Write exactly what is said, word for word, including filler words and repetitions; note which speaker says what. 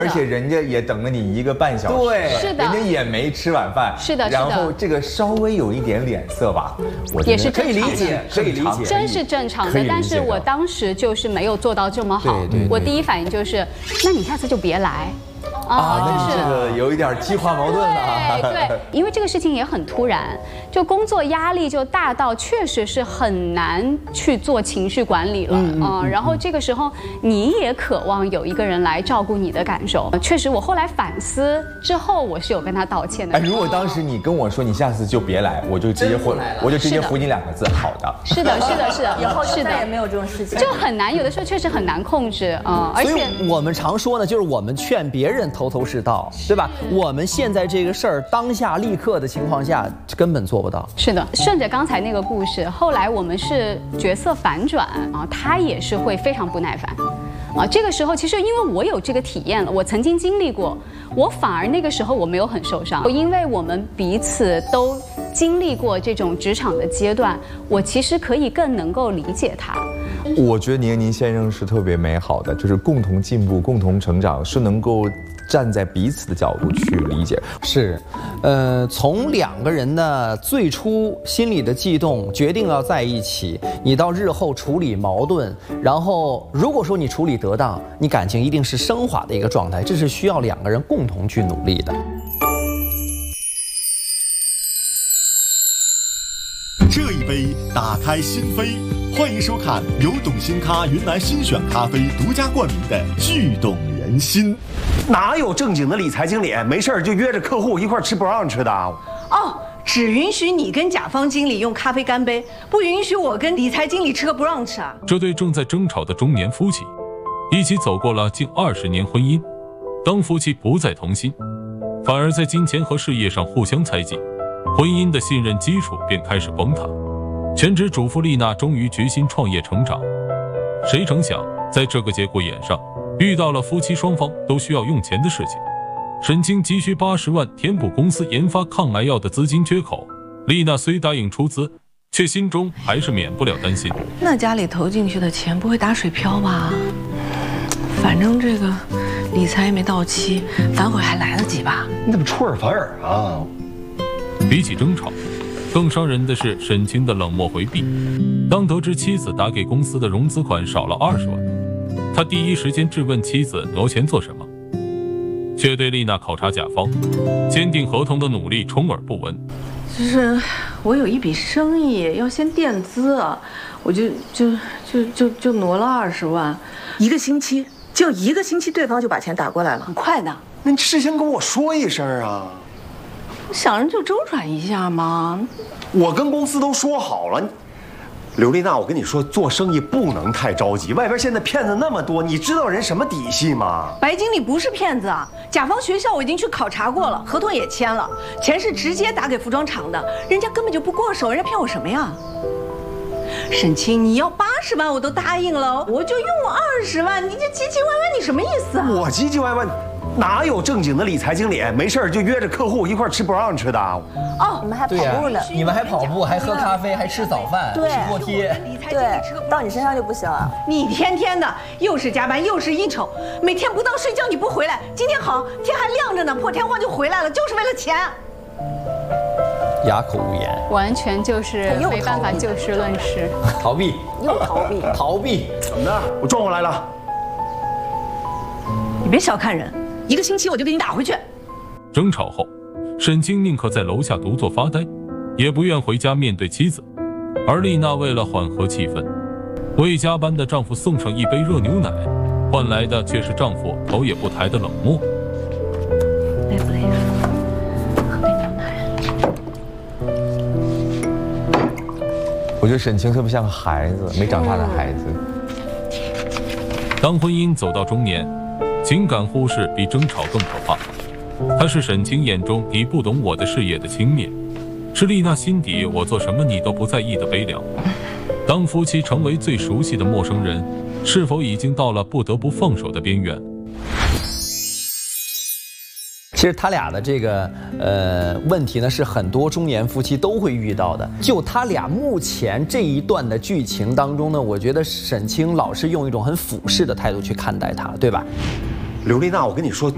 Speaker 1: 而且人家也等了你一个半小时，
Speaker 2: 对，
Speaker 3: 是的，
Speaker 1: 人家也没吃晚饭，
Speaker 3: 是的，
Speaker 1: 然后这个稍微有一点脸色吧，我
Speaker 3: 也是
Speaker 2: 可以理解，可以理解，
Speaker 3: 真是正常的。但是我当时就是没有做到这么好，我第一反应就是，那你下次就别来。
Speaker 1: 啊，就是这个有一点激化矛盾了。
Speaker 3: 对对，因为这个事情也很突然，就工作压力就大到确实是很难去做情绪管理了啊。然后这个时候你也渴望有一个人来照顾你的感受。确实，我后来反思之后，我是有跟他道歉的。
Speaker 1: 哎，如果当时你跟我说你下次就别来，我就直接回，我就直接回你两个字，好的。
Speaker 3: 是的，是的，是的，
Speaker 4: 以后
Speaker 3: 是的，
Speaker 4: 再也没有这种事情，
Speaker 3: 就很难，有的时候确实很难控制啊。而且
Speaker 2: 我们常说呢，就是我们劝别人头头是道，对吧？我们现在这个事儿当下立刻的情况下根本做不到。
Speaker 3: 是的，顺着刚才那个故事，后来我们是角色反转啊，他也是会非常不耐烦。啊，这个时候其实因为我有这个体验了，我曾经经历过，我反而那个时候我没有很受伤，因为我们彼此都经历过这种职场的阶段，我其实可以更能够理解他。
Speaker 1: 我觉得宁宁先生是特别美好的，就是共同进步、共同成长，是能够站在彼此的角度去理解。
Speaker 2: 是，呃，从两个人的最初心里的悸动，决定要在一起，你到日后处理矛盾，然后如果说你处理得当，你感情一定是升华的一个状态，这是需要两个人共同去努力的。
Speaker 5: 这一杯打开心扉，欢迎收看由董新咖云南新选咖啡独家冠名的《聚懂人心》。
Speaker 6: 哪有正经的理财经理没事就约着客户一块吃 brunch 的？
Speaker 4: 哦，只允许你跟甲方经理用咖啡干杯，不允许我跟理财经理吃个 brunch 啊！
Speaker 7: 这对正在争吵的中年夫妻，一起走过了近二十年婚姻，当夫妻不再同心，反而在金钱和事业上互相猜忌。婚姻的信任基础便开始崩塌，全职主妇丽娜终于决心创业成长。谁成想，在这个节骨眼上，遇到了夫妻双方都需要用钱的事情。沈清急需八十万填补公司研发抗癌药的资金缺口，丽娜虽答应出资，却心中还是免不了担心。
Speaker 8: 那家里投进去的钱不会打水漂吧？反正这个理财也没到期，反悔还来得及吧？
Speaker 6: 你怎么出尔反尔啊？
Speaker 7: 比起争吵，更伤人的是沈清的冷漠回避。当得知妻子打给公司的融资款少了二十万，他第一时间质问妻子挪钱做什么，却对丽娜考察甲方、签订合同的努力充耳不闻。
Speaker 8: 就是我有一笔生意要先垫资，我就就就就就挪了二十万，
Speaker 4: 一个星期，就一个星期，对方就把钱打过来了，很快的。
Speaker 6: 那你事先跟我说一声啊！
Speaker 8: 想着就周转一下嘛。
Speaker 6: 我跟公司都说好了，刘丽娜，我跟你说，做生意不能太着急，外边现在骗子那么多，你知道人什么底细吗？
Speaker 4: 白经理不是骗子啊，甲方学校我已经去考察过了，合同也签了，钱是直接打给服装厂的，人家根本就不过手，人家骗我什么呀？沈清，你要八十万我都答应了，我就用二十万，你这唧唧歪歪，你什么意思啊？
Speaker 6: 我唧唧歪歪。哪有正经的理财经理没事就约着客户一块吃 brunch 的？
Speaker 4: 哦，你们还跑步呢？
Speaker 2: 你们还跑步，还喝咖啡，还吃早饭，
Speaker 4: 对，
Speaker 2: 吃锅贴，
Speaker 4: 对，到你身上就不行了。你天天的又是加班又是应酬，每天不到睡觉你不回来，今天好天还亮着呢，破天荒就回来了，就是为了钱。
Speaker 2: 哑口无言，
Speaker 3: 完全就是没办法就事论事，
Speaker 2: 逃避，
Speaker 4: 又逃避，
Speaker 2: 逃避。
Speaker 6: 怎么的？我撞过来了。
Speaker 4: 你别小看人。一个星期我就给你打回去。
Speaker 7: 争吵后，沈清宁可在楼下独坐发呆，也不愿回家面对妻子。而丽娜为了缓和气氛，为加班的丈夫送上一杯热牛奶，换来的却是丈夫头也不抬的冷漠。
Speaker 8: 累不累啊？喝杯牛奶。
Speaker 1: 我觉得沈清特别像个孩子，没长大的孩子。
Speaker 7: 当婚姻走到中年，情感忽视比争吵更可怕。它是沈清眼中你不懂我的事业的轻蔑，是丽娜心底我做什么你都不在意的悲凉。当夫妻成为最熟悉的陌生人，是否已经到了不得不放手的边缘？
Speaker 2: 其实他俩的这个呃问题呢，是很多中年夫妻都会遇到的。就他俩目前这一段的剧情当中呢，我觉得沈清老是用一种很俯视的态度去看待他，对吧？
Speaker 6: 刘丽娜，我跟你说，